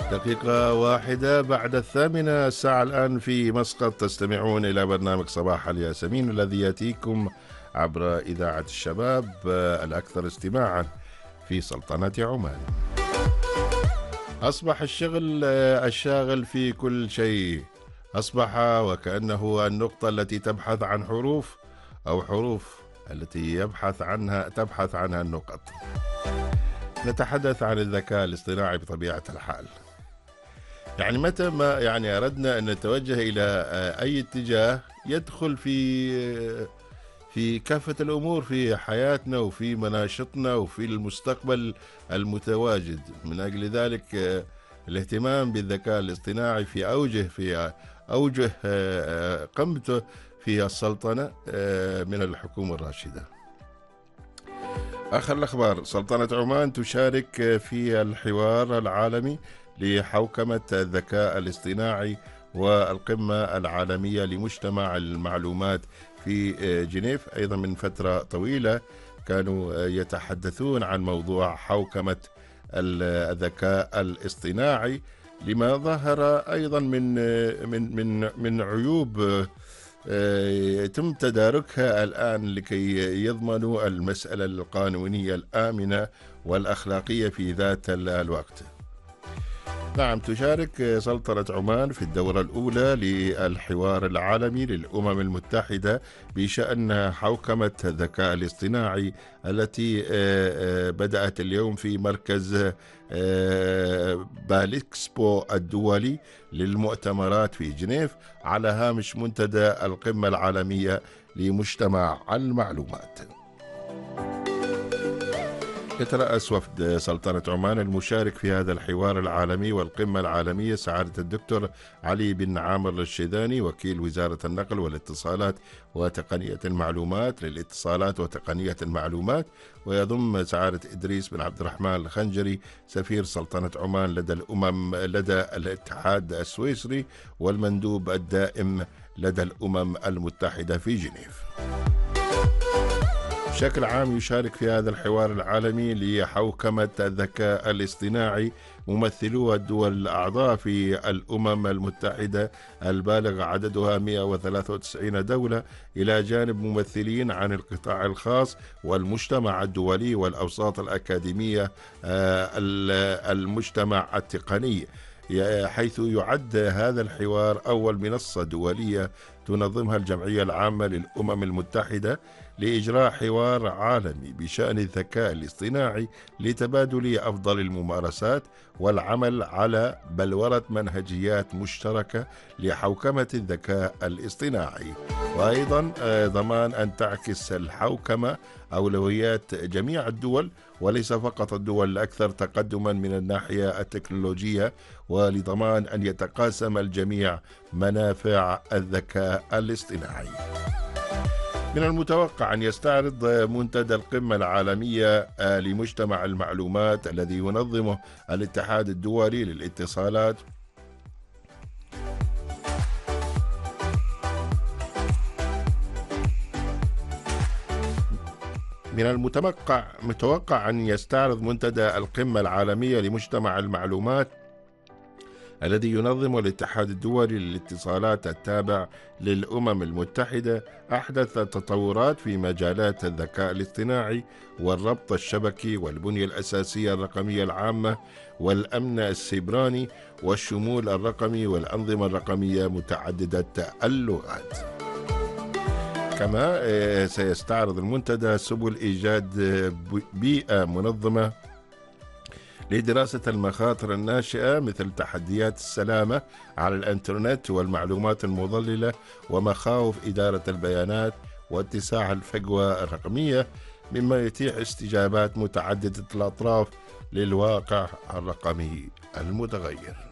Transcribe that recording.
دقيقة واحدة بعد 8 الساعة الآن في مسقط، تستمعون إلى برنامج صباح الياسمين الذي يأتيكم عبر إذاعة الشباب الأكثر استماعا في سلطنة عمان. أصبح الشاغل في كل شيء، أصبح وكأنه النقطة التي تبحث عن حروف أو حروف التي تبحث عنها النقط. نتحدث عن الذكاء الاصطناعي بطبيعة الحال. يعني متى ما أردنا أن نتوجه إلى أي اتجاه يدخل في كافة الأمور في حياتنا وفي مناشطنا وفي المستقبل المتواجد. من أجل ذلك الاهتمام بالذكاء الاصطناعي في أوجه قمته في السلطنة من الحكومة الراشدة. آخر الأخبار: سلطنة عمان تشارك في الحوار العالمي لحوكمة الذكاء الاصطناعي والقمة العالمية لمجتمع المعلومات في جنيف. أيضا من فترة طويلة كانوا يتحدثون عن موضوع حوكمة الذكاء الاصطناعي، لما ظهر أيضا من عيوب يتم تداركها الآن لكي يضمنوا المسألة القانونية الآمنة والأخلاقية في ذات الوقت. نعم، تشارك سلطنة عمان في الدورة الأولى للحوار العالمي للأمم المتحدة بشأن حوكمة الذكاء الاصطناعي التي بدأت اليوم في مركز بالإكسبو الدولي للمؤتمرات في جنيف على هامش منتدى القمة العالمية لمجتمع المعلومات. يترأس وفد سلطنة عمان المشارك في هذا الحوار العالمي والقمة العالمية سعادة الدكتور علي بن عامر الشيداني، وكيل وزارة النقل والاتصالات وتقنية المعلومات للاتصالات وتقنية المعلومات، ويضم سعادة إدريس بن عبد الرحمن الخنجري سفير سلطنة عمان لدى الاتحاد السويسري والمندوب الدائم لدى الأمم المتحدة في جنيف. بشكل عام يشارك في هذا الحوار العالمي لحوكمة الذكاء الاصطناعي ممثلو الدول الأعضاء في الأمم المتحدة البالغ عددها 193 دولة، إلى جانب ممثلين عن القطاع الخاص والمجتمع الدولي والأوساط الأكاديمية المجتمع التقني، حيث يعد هذا الحوار أول منصة دولية تنظمها الجمعية العامة للأمم المتحدة لإجراء حوار عالمي بشأن الذكاء الاصطناعي لتبادل أفضل الممارسات والعمل على بلورة منهجيات مشتركة لحوكمة الذكاء الاصطناعي، وأيضا ضمان أن تعكس الحوكمة أولويات جميع الدول وليس فقط الدول الأكثر تقدما من الناحية التكنولوجية، ولضمان أن يتقاسم الجميع منافع الذكاء الاصطناعي. من المتوقع أن يستعرض منتدى القمة العالمية لمجتمع المعلومات الذي ينظمه الاتحاد الدولي للاتصالات من المتوقع أن يستعرض منتدى القمة العالمية لمجتمع المعلومات الذي ينظم الاتحاد الدولي للاتصالات التابع للأمم المتحدة أحدث التطورات في مجالات الذكاء الاصطناعي والربط الشبكي والبنية الأساسية الرقمية العامة والأمن السيبراني والشمول الرقمي والأنظمة الرقمية متعددة اللغات. كما سيستعرض المنتدى سبل إيجاد بيئة منظمة لدراسة المخاطر الناشئة مثل تحديات السلامة على الإنترنت والمعلومات المضللة ومخاوف إدارة البيانات واتساع الفجوة الرقمية، مما يتيح استجابات متعددة الأطراف للواقع الرقمي المتغير.